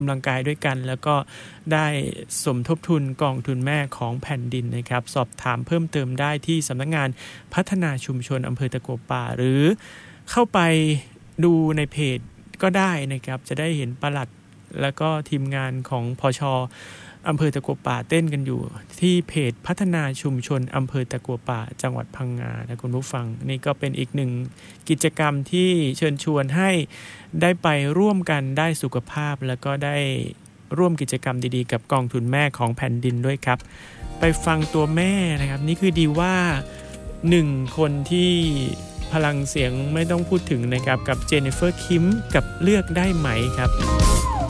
กำลังกายด้วยกันแล้วก็ได้สมทบทุนกองทุนแม่ของแผ่นดินนะครับสอบถามเพิ่มเติมได้ที่สำนักงานพัฒนาชุมชนอำเภอตะกัวป่าหรือเข้าไปดูในเพจก็ได้นะครับจะได้เห็นปลัดแล้วก็ทีมงานของพช.อำเภอตะกัวป่าเต้นกันอยู่ที่เพจพัฒนาชุมชนอำเภอตะกัวป่าจังหวัดพังงานะคุณผู้ฟังนี่ก็เป็นอีกหนึ่งกิจกรรมที่เชิญชวนให้ได้ไปร่วมกันได้สุขภาพแล้วก็ได้ร่วมกิจกรรมดีๆกับกองทุนแม่ของแผ่นดินด้วยครับไปฟังตัวแม่นะครับนี่คือดีว่าหนึ่งคนที่พลังเสียงไม่ต้องพูดถึงนะครับกับเจนนิเฟอร์คิมกับเลือกได้ไหมครับ